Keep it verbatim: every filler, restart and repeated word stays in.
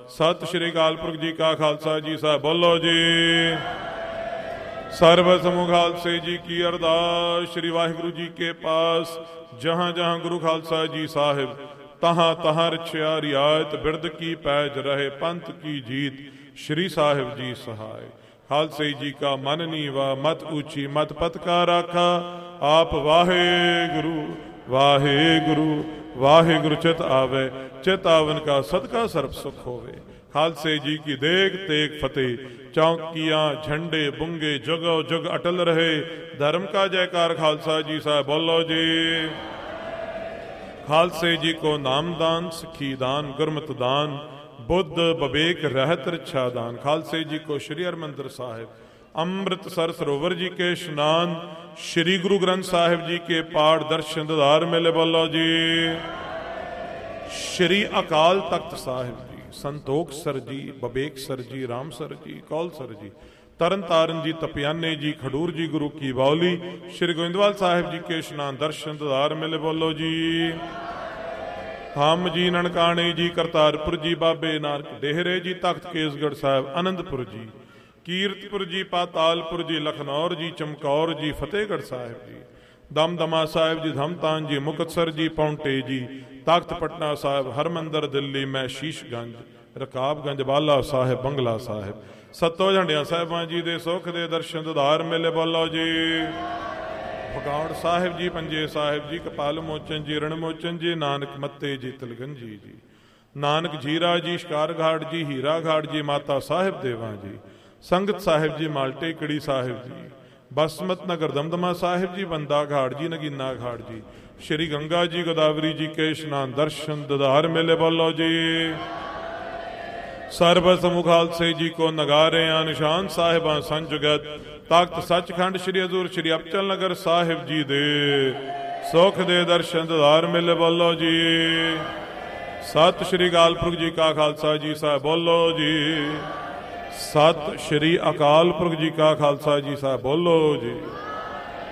ਸਤਿ ਸ਼੍ਰੀ ਅਕਾਲ ਪੁਰਖ ਜੀ ਕਾ ਖਾਲਸਾ ਜੀ ਸਾਹਿਬ ਬੋਲੋ ਜੀ। ਸਰਬ ਸਮੂਹ ਖਾਲਸੇ ਜੀ ਕੀ ਅਰਦਾਸ। ਸ਼੍ਰੀ ਵਾਹਿਗੁਰੂ ਜੀ ਕੇ ਪਾਸ ਜਹਾਂ ਜਹਾਂ ਗੁਰੂ ਖਾਲਸਾ ਜੀ ਸਾਹਿਬ ਤਹਾਂ ਤਹਾਂ ਰਛਿਆ ਰਿਆਇਤ ਬਿਰਦ ਕੀ ਪੈਜ ਰਹੇ ਪੰਥ ਕੀ ਜੀਤ ਸ਼੍ਰੀ ਸਾਹਿਬ ਜੀ ਸਹਾਇ। ਖਾਲਸੇ ਜੀ ਕਾ ਮਨ ਨੀਵਾ ਮਤ ਉੱਚੀ ਮਤ ਪਤ ਕਾ ਰਾਖਾ ਆਪ ਵਾਹਿਗੁਰੂ ਵਾਹਿਗੁਰੂ ਵਾਹਿਗੁਰੂ ਚਿਤ ਆਵੇ ਚਿਤ ਆਵਨ ਕਾ ਸਦਕਾ ਸਰਬ ਸੁਖ ਹੋਵੇ। ਖਾਲਸੇ ਜੀ ਕੀ ਦੇਖ ਤੇਗ ਫਤਿਹ ਚੌਂਕੀਆਂ ਝੰਡੇ ਬੁੰਗੇ ਜਗੋ ਜਗ ਅਟਲ ਰਹੇ ਧਰਮ ਕਾ ਜੈਕਾਰ ਖਾਲਸਾ ਜੀ ਸਾਹਿਬ ਬੋਲੋ ਜੀ। ਖਾਲਸੇ ਜੀ ਕੋ ਨਾਮਦਾਨ ਸਿੱਖੀ ਦਾਨ ਗੁਰਮਤਿ ਦਾਨ ਬੁੱਧ ਵਿਵੇਕ ਰਹਿਤ ਰਛਾ ਦਾਨ। ਖਾਲਸੇ ਜੀ ਕੋ ਸ਼੍ਰੀ ਹਰਿਮੰਦਰ ਸਾਹਿਬ ਅੰਮ੍ਰਿਤਸਰ ਸਰੋਵਰ ਜੀ ਕੇ ਇਸ਼ਨਾਨ ਸ਼੍ਰੀ ਗੁਰੂ ਗ੍ਰੰਥ ਸਾਹਿਬ ਜੀ ਕੇ ਪਾਠ ਦਰਸ਼ਨ ਦਿਦਾਰ ਮਿਲੇ ਬੋਲੋ ਜੀ। ਸ਼੍ਰੀ ਅਕਾਲ ਤਖਤ ਸਾਹਿਬ ਜੀ ਸੰਤੋਖ ਸਰ ਜੀ ਵਿਵੇਕ ਸਰ ਜੀ ਰਾਮ ਸਰ ਜੀ ਕੌਲ ਸਰ ਜੀ ਤਰਨ ਤਾਰਨ ਜੀ ਤਪਿਆਨੇ ਜੀ ਖਡੂਰ ਜੀ ਗੁਰੂ ਕੀ ਬਾਉਲੀ ਸ਼੍ਰੀ ਗੋਇੰਦਵਾਲ ਸਾਹਿਬ ਜੀ ਕੇ ਇਸ਼ਨਾਨ ਦਰਸ਼ਨ ਦਿਦਾਰ ਮਿਲੇ ਬੋਲੋ ਜੀ। ਹਮ ਜੀ ਨਨਕਾਣੇ ਜੀ ਕਰਤਾਰਪੁਰ ਜੀ ਬਾਬੇ ਨਾਨਕ ਡੇਹਰੇ ਜੀ ਤਖਤ ਕੇਸਗੜ੍ਹ ਸਾਹਿਬ ਅਨੰਦਪੁਰ ਜੀ ਕੀਰਤਪੁਰ ਜੀ ਪਾਤਾਲਪੁਰ ਜੀ ਲਖਨੌਰ ਜੀ ਚਮਕੌਰ ਜੀ ਫਤਿਹਗੜ੍ਹ ਸਾਹਿਬ ਜੀ ਦਮਦਮਾ ਸਾਹਿਬ ਜੀ ਧਮਤਾਨ ਜੀ ਮੁਕਤਸਰ ਜੀ ਪੌਂਟੇ ਜੀ ਤਖਤ ਪਟਨਾ ਸਾਹਿਬ ਹਰਮੰਦਰ ਦਿੱਲੀ ਮੈਂ ਸ਼ੀਸ਼ਗੰਜ ਰਕਾਬਗੰਜ ਬਾਲਾ ਸਾਹਿਬ ਬੰਗਲਾ ਸਾਹਿਬ ਸੱਤੋ ਝੰਡਿਆਂ ਸਾਹਿਬਾਂ ਜੀ ਦੇ ਸੁੱਖ ਦੇ ਦਰਸ਼ਨ ਦਿਦਾਰ ਮੇਲੇ ਬੋਲੋ ਜੀ। ਫਗੌੜ ਸਾਹਿਬ ਜੀ ਪੰਜੇ ਸਾਹਿਬ ਜੀ ਕਪਾਲ ਮੋਚਨ ਜੀ ਰਣ ਮੋਚਨ ਜੀ ਨਾਨਕ ਮੱਤੇ ਜੀ ਤਲਗੰਜੀ ਜੀ ਨਾਨਕ ਜੀਰਾ ਜੀ ਸ਼ਿਕਾਰ ਘਾਟ ਜੀ ਹੀਰਾ ਘਾਟ ਜੀ ਮਾਤਾ ਸਾਹਿਬ ਦੇਵਾਂ ਜੀ ਸੰਗਤ ਸਾਹਿਬ ਜੀ ਮਾਲਟੇ ਕੜੀ ਸਾਹਿਬ ਜੀ ਬਸਮਤ ਨਗਰ ਦਮਦਮਾ ਸਾਹਿਬ ਜੀ ਬੰਦਾ ਘਾਟ ਜੀ ਨਗੀਨਾ ਘਾਟ ਜੀ ਸ਼੍ਰੀ ਗੰਗਾ ਜੀ ਗੋਦਾਵਰੀ ਜੀ ਕੇ ਇਸ਼ਨਾਨ ਦਰਸ਼ਨ ਦਿਦਾਰ ਮੇਲੇ ਬੋਲੋ ਜੀ। ਸਰਬ ਸਮੂਹ ਖਾਲਸੇ ਜੀ ਕੋ ਨਗਾਰਿਆਂ ਨਿਸ਼ਾਨ ਸਾਹਿਬਾਂ ਸੰਜਗਤ ਤਖਤ ਸੱਚਖੰਡ ਸ਼੍ਰੀ ਹਜ਼ੂਰ ਸ਼੍ਰੀ ਅਬਚਲ ਨਗਰ ਸਾਹਿਬ ਜੀ ਦੇ ਸੁਖ ਦੇ ਦਰਸ਼ਨ ਦਿਦਾਰ ਮਿਲੇ ਬੋਲੋ ਜੀ। ਸਤਿ ਸ਼੍ਰੀ ਅਕਾਲ ਪੁਰਖ ਜੀ ਕਾ ਖਾਲਸਾ ਜੀ ਸਾਹਿਬ ਬੋਲੋ ਜੀ। ਸਤਿ ਸ਼੍ਰੀ ਅਕਾਲ ਪੁਰਖ ਜੀ ਕਾ ਖਾਲਸਾ ਜੀ ਸਾਹਿਬ ਬੋਲੋ ਜੀ।